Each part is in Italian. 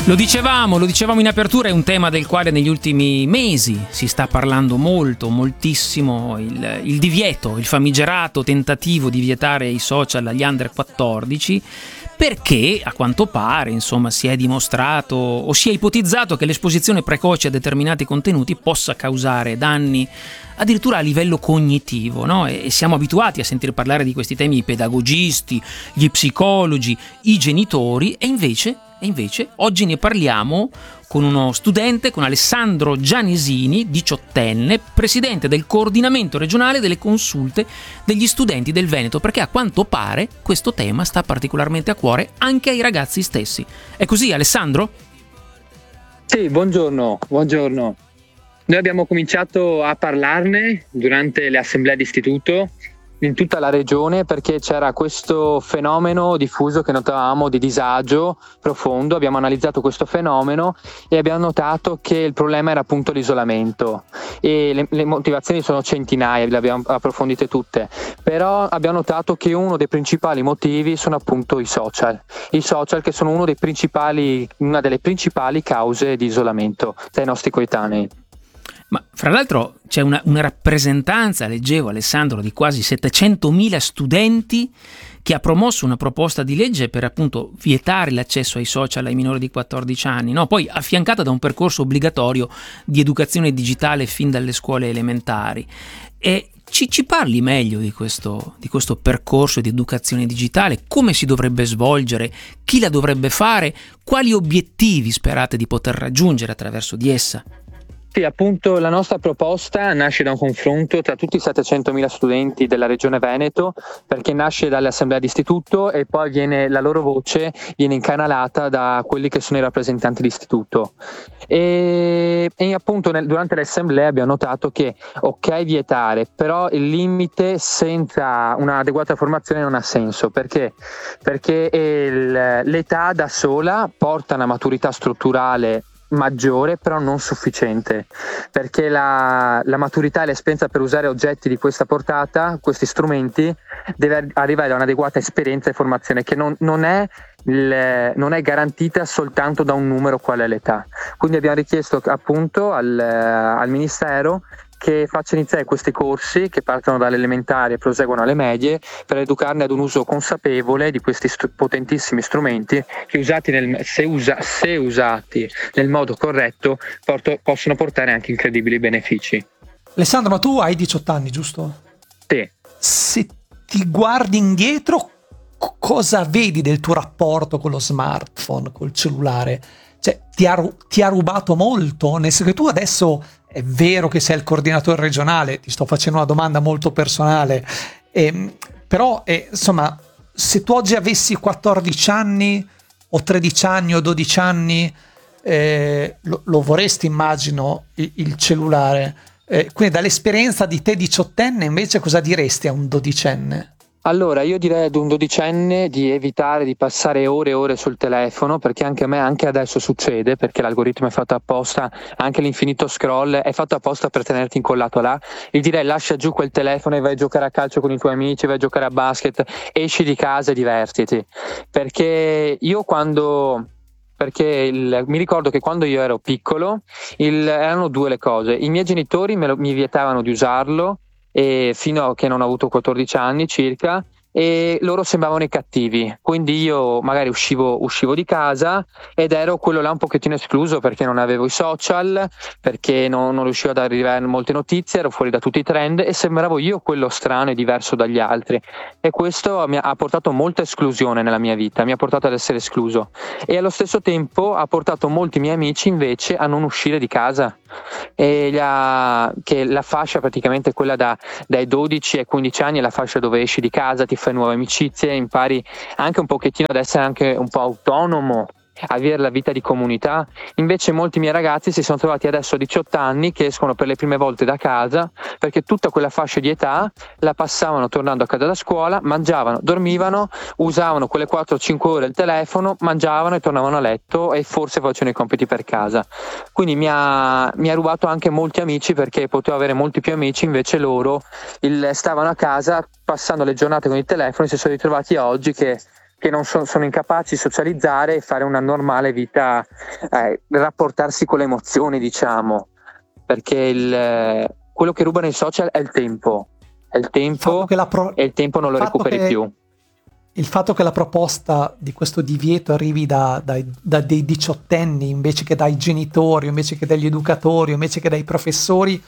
Lo dicevamo in apertura, è un tema del quale negli ultimi mesi si sta parlando moltissimo, il divieto, il famigerato tentativo di vietare i social agli under 14, perché a quanto pare, insomma, si è dimostrato o si è ipotizzato che l'esposizione precoce a determinati contenuti possa causare danni addirittura a livello cognitivo, no? E siamo abituati a sentire parlare di questi temi i pedagogisti, gli psicologi, i genitori, e invece oggi ne parliamo con uno studente, con Alessandro Gianesini, 18enne, presidente del coordinamento regionale delle consulte degli studenti del Veneto, perché a quanto pare questo tema sta particolarmente a cuore anche ai ragazzi stessi. È così, Alessandro? Sì, buongiorno. Noi abbiamo cominciato a parlarne durante le assemblee d'istituto in tutta la regione, perché c'era questo fenomeno diffuso che notavamo di disagio profondo. Abbiamo analizzato questo fenomeno e abbiamo notato che il problema era appunto l'isolamento, e le motivazioni sono centinaia, le abbiamo approfondite tutte, però abbiamo notato che uno dei principali motivi sono appunto i social che sono una delle principali cause di isolamento dai nostri coetanei. Ma fra l'altro c'è una rappresentanza, leggevo, Alessandro, di quasi 700.000 studenti che ha promosso una proposta di legge per appunto vietare l'accesso ai social ai minori di 14 anni, no? Poi affiancata da un percorso obbligatorio di educazione digitale fin dalle scuole elementari. E ci parli meglio di questo percorso di educazione digitale? Come si dovrebbe svolgere? Chi la dovrebbe fare? Quali obiettivi sperate di poter raggiungere attraverso di essa? Sì, appunto la nostra proposta nasce da un confronto tra tutti i 700.000 studenti della regione Veneto, perché nasce dalle assemblee d'istituto e poi la loro voce viene incanalata da quelli che sono i rappresentanti d'istituto. E appunto durante le assemblee abbiamo notato che ok vietare, però il limite senza un'adeguata formazione non ha senso, perché l'età da sola porta a una maturità strutturale maggiore, però non sufficiente, perché la maturità e l'esperienza per usare oggetti di questa portata, questi strumenti, deve arrivare da un'adeguata esperienza e formazione che non è garantita soltanto da un numero qual è l'età. Quindi abbiamo richiesto appunto al Ministero che faccia iniziare questi corsi che partono dalle elementari e proseguono alle medie, per educarne ad un uso consapevole di questi potentissimi strumenti che se usati nel modo corretto possono portare anche incredibili benefici. Alessandro, ma tu hai 18 anni, giusto? Sì. Se ti guardi indietro, cosa vedi del tuo rapporto con lo smartphone, col cellulare? Cioè, ti ha rubato molto? Nel senso che tu adesso è vero che sei il coordinatore regionale, ti sto facendo una domanda molto personale, però insomma, se tu oggi avessi 14 anni o 13 anni o 12 anni, lo vorresti, immagino, il cellulare. Quindi dall'esperienza di te 18enne invece cosa diresti a un 12enne? Allora, io direi ad un 12enne di evitare di passare ore e ore sul telefono, perché anche a me, anche adesso succede, perché l'algoritmo è fatto apposta, anche l'infinito scroll è fatto apposta per tenerti incollato là. Gli direi lascia giù quel telefono e vai a giocare a calcio con i tuoi amici, vai a giocare a basket, esci di casa e divertiti. Mi ricordo che quando io ero piccolo erano due le cose: i miei genitori mi vietavano di usarlo, e fino a che non ho avuto 14 anni circa, e loro sembravano i cattivi, quindi io magari uscivo di casa ed ero quello là un pochettino escluso, perché non avevo i social, perché non riuscivo ad arrivare a molte notizie, ero fuori da tutti i trend e sembravo io quello strano e diverso dagli altri, e questo ha portato molta esclusione nella mia vita, mi ha portato ad essere escluso, e allo stesso tempo ha portato molti miei amici invece a non uscire di casa, e che la fascia praticamente quella dai 12 ai 15 anni è la fascia dove esci di casa, ti fai nuove amicizie, impari anche un pochettino ad essere anche un po' autonomo, avere la vita di comunità. Invece molti miei ragazzi si sono trovati adesso a 18 anni che escono per le prime volte da casa, perché tutta quella fascia di età la passavano tornando a casa da scuola, mangiavano, dormivano, usavano quelle 4-5 ore il telefono, mangiavano e tornavano a letto e forse facevano i compiti per casa. Quindi mi ha rubato anche molti amici, perché potevo avere molti più amici, invece loro stavano a casa passando le giornate con il telefono e si sono ritrovati oggi che che non sono incapaci di socializzare e fare una normale vita, rapportarsi con le emozioni, diciamo, perché quello che rubano i social è il tempo, e il tempo non lo recuperi più. Il fatto che la proposta di questo divieto arrivi da dei diciottenni invece che dai genitori, invece che dagli educatori, invece che dai professori,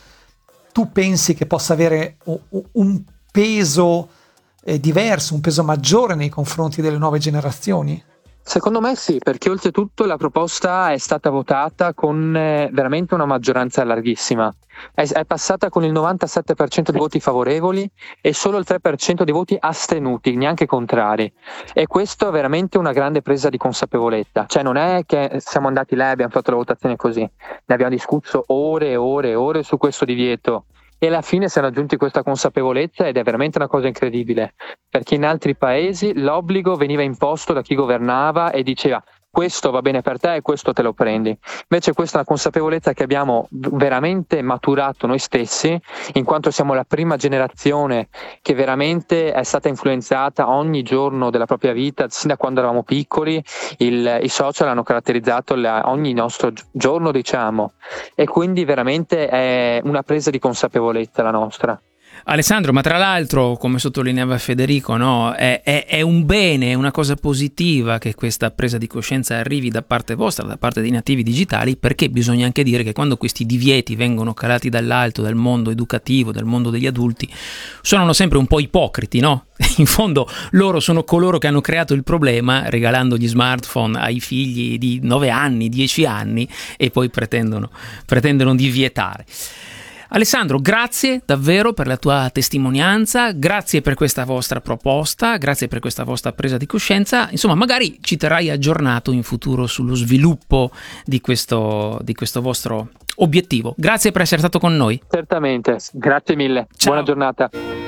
tu pensi che possa avere un peso diverso, un peso maggiore nei confronti delle nuove generazioni? Secondo me sì, perché oltretutto la proposta è stata votata con veramente una maggioranza larghissima. È passata con il 97% di voti favorevoli e solo il 3% di voti astenuti, neanche contrari. E questo è veramente una grande presa di consapevolezza. Cioè non è che siamo andati là e abbiamo fatto la votazione così. Ne abbiamo discusso ore e ore e ore su questo divieto. E alla fine si è raggiunti questa consapevolezza ed è veramente una cosa incredibile, perché in altri paesi l'obbligo veniva imposto da chi governava e diceva questo va bene per te e questo te lo prendi. Invece questa è una consapevolezza che abbiamo veramente maturato noi stessi, in quanto siamo la prima generazione che veramente è stata influenzata ogni giorno della propria vita, sin da quando eravamo piccoli. I social hanno caratterizzato ogni nostro giorno, diciamo, e quindi veramente è una presa di consapevolezza la nostra. Alessandro, ma tra l'altro, come sottolineava Federico, no, è un bene, è una cosa positiva che questa presa di coscienza arrivi da parte vostra, da parte dei nativi digitali, perché bisogna anche dire che quando questi divieti vengono calati dall'alto, dal mondo educativo, dal mondo degli adulti, suonano sempre un po' ipocriti, no? In fondo loro sono coloro che hanno creato il problema regalando gli smartphone ai figli di 9 anni, 10 anni e poi pretendono di vietare. Alessandro, grazie davvero per la tua testimonianza, grazie per questa vostra proposta, grazie per questa vostra presa di coscienza. Insomma, magari ci terrai aggiornato in futuro sullo sviluppo di questo vostro obiettivo. Grazie per essere stato con noi. Certamente, grazie mille. Ciao. Buona giornata.